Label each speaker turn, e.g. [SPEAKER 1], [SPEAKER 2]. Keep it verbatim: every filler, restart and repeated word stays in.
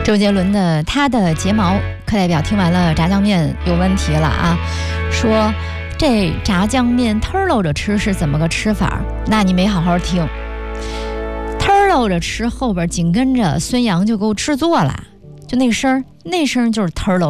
[SPEAKER 1] 周杰伦的他的睫毛课代表听完了炸酱面有问题了啊，说这炸酱面偷搂着吃是怎么个吃法？那你没好好听，偷搂着吃后边紧跟着孙杨就给我制作了，就那声儿，那声儿就是偷搂。